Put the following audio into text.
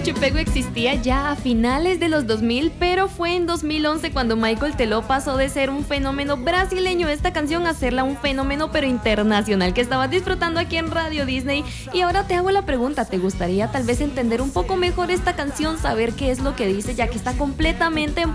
Mucho y Pego existía ya a finales de los 2000, pero fue en 2011 cuando Michael Teló pasó de ser un fenómeno brasileño esta canción a serla un fenómeno pero internacional que estabas disfrutando aquí en Radio Disney. Y ahora te hago la pregunta, ¿te gustaría tal vez entender un poco mejor esta canción, saber qué es lo que dice, ya que está completamente en